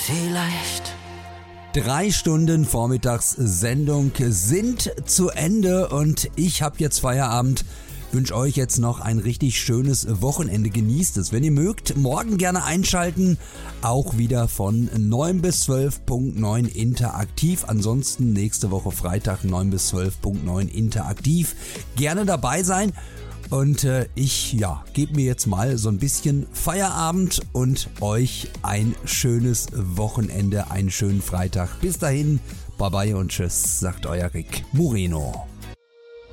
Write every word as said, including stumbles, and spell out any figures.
vielleicht. Drei Stunden Vormittagssendung sind zu Ende und ich habe jetzt Feierabend. Wünsche euch jetzt noch ein richtig schönes Wochenende. Genießt es. Wenn ihr mögt, morgen gerne einschalten. Auch wieder von neun bis zwölf Punkt neun interaktiv. Ansonsten nächste Woche Freitag neun bis zwölf Punkt neun interaktiv. Gerne dabei sein. Und äh, ich ja, gebe mir jetzt mal so ein bisschen Feierabend und euch ein schönes Wochenende, einen schönen Freitag. Bis dahin, bye bye und tschüss, sagt euer Rick Moreno.